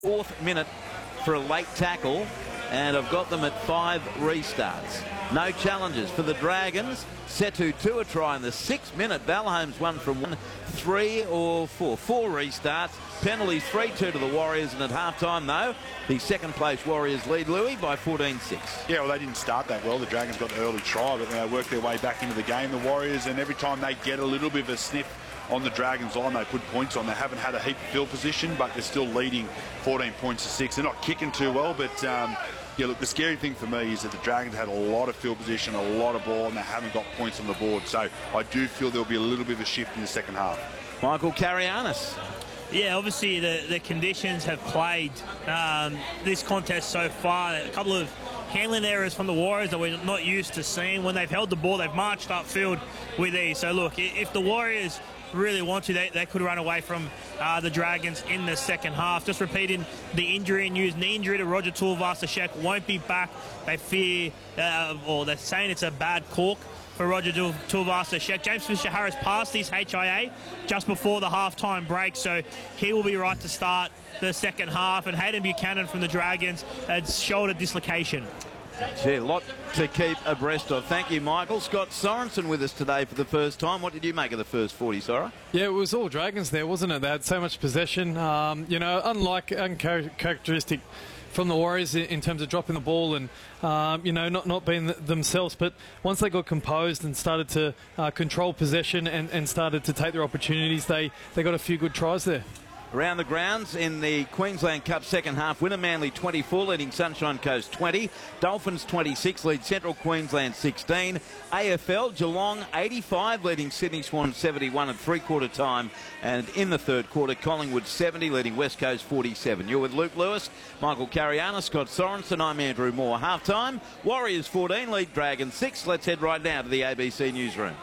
4th minute for a late tackle, and I've got them at 5 restarts. No challenges for the Dragons. Setu Tua try in the 6th minute. Balholmes 1 from 1, 3 or 4. 4 restarts. Penalties 3-2 to the Warriors, and at half-time, though, the second-place Warriors lead, Louis, by 14-6. Yeah, well, they didn't start that well. The Dragons got an early try, but they worked their way back into the game, the Warriors, and every time they get a little bit of a sniff on the Dragons line, they put points on. They haven't had a heap of field position, but they're still leading 14 points to 6. They're not kicking too well, but yeah, look, the scary thing for me is that the Dragons had a lot of field position, a lot of ball, and they haven't got points on the board. So I do feel there'll be a little bit of a shift in the second half. Michael Carianis. Yeah, obviously the conditions have played this contest so far. A couple of handling errors from the Warriors that we're not used to seeing. When they've held the ball, they've marched upfield with ease. So look, if the Warriors really want to, they could run away from the Dragons in the second half. Just repeating the injury news, knee injury to Roger Tuivasa-Sheck, won't be back. They fear, or they're saying it's a bad cork for Roger Tuivasa-Sheck. James Fisher-Harris passed his HIA just before the half-time break, so he will be right to start the second half. And Hayden Buchanan from the Dragons had shoulder dislocation. Gee, a lot to keep abreast of. Thank you, Michael. Scott Sorensen with us today for the first time. What did you make of the first 40, Sora? Yeah, it was all Dragons there, wasn't it? They had so much possession. You know, unlike uncharacteristic from the Warriors in terms of dropping the ball and, you know, not being themselves. But once they got composed and started to control possession and started to take their opportunities, they got a few good tries there. Around the grounds in the Queensland Cup second half, winner Manly 24, leading Sunshine Coast 20. Dolphins 26, lead Central Queensland 16. AFL, Geelong 85, leading Sydney Swans 71 at three-quarter time. And in the third quarter, Collingwood 70, leading West Coast 47. You're with Luke Lewis, Michael Carianis, Scott Sorensen. I'm Andrew Moore. Half-time, Warriors 14, lead Dragons 6. Let's head right now to the ABC newsroom.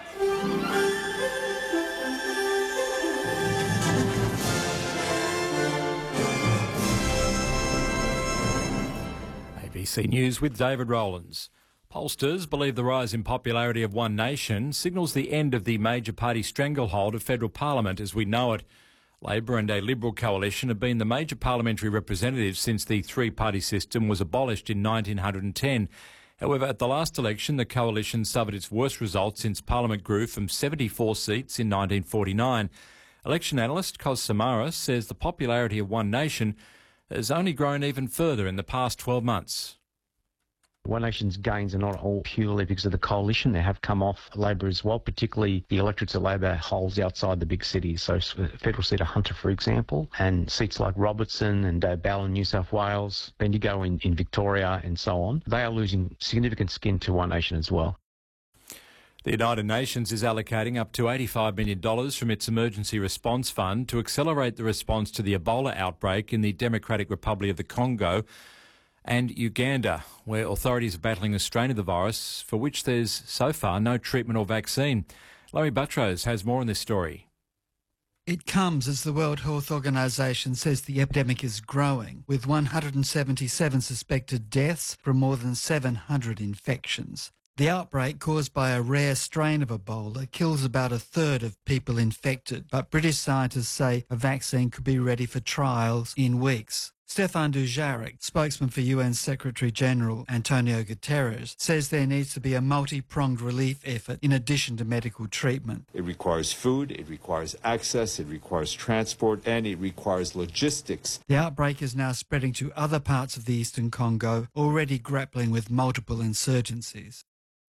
ABC News with David Rowlands. Pollsters believe the rise in popularity of One Nation signals the end of the major party stranglehold of federal parliament as we know it. Labor and a Liberal coalition have been the major parliamentary representatives since the three-party system was abolished in 1910. However, at the last election, the coalition suffered its worst result since Parliament grew from 74 seats in 1949. Election analyst Kos Samaras says the popularity of One Nation has only grown even further in the past 12 months. One Nation's gains are not all purely because of the coalition. They have come off Labor as well, particularly the electorates that Labor holds outside the big cities. So federal seat of Hunter, for example, and seats like Robertson and Bell in New South Wales, Bendigo in Victoria and so on. They are losing significant skin to One Nation as well. The United Nations is allocating up to $85 million from its Emergency Response Fund to accelerate the response to the Ebola outbreak in the Democratic Republic of the Congo and Uganda, where authorities are battling a strain of the virus for which there's so far no treatment or vaccine. Larry Buttrose has more on this story. It comes as the World Health Organization says the epidemic is growing, with 177 suspected deaths from more than 700 infections. The outbreak, caused by a rare strain of Ebola, kills about a third of people infected, but British scientists say a vaccine could be ready for trials in weeks. Stefan Dujarric, spokesman for UN Secretary-General Antonio Guterres, says there needs to be a multi-pronged relief effort in addition to medical treatment. It requires food, it requires access, it requires transport, and it requires logistics. The outbreak is now spreading to other parts of the eastern Congo, already grappling with multiple insurgencies.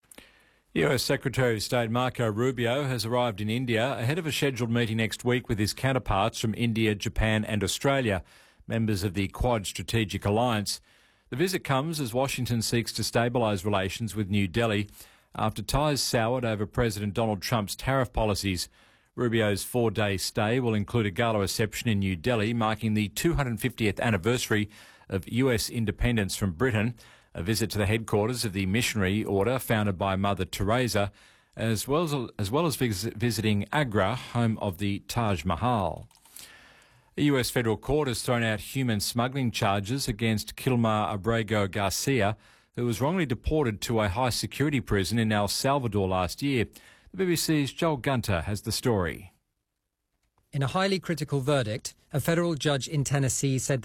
US Secretary of State Marco Rubio has arrived in India ahead of a scheduled meeting next week with his counterparts from India, Japan and Australia, members of the Quad Strategic Alliance. The visit comes as Washington seeks to stabilise relations with New Delhi after ties soured over President Donald Trump's tariff policies. Rubio's 4-day stay will include a gala reception in New Delhi marking the 250th anniversary of US independence from Britain, a visit to the headquarters of the missionary order founded by Mother Teresa, as well as visiting Agra, home of the Taj Mahal. A US federal court has thrown out human smuggling charges against Kilmar Abrego Garcia, who was wrongly deported to a high-security prison in El Salvador last year. The BBC's Joel Gunter has the story. In a highly critical verdict, a federal judge in Tennessee said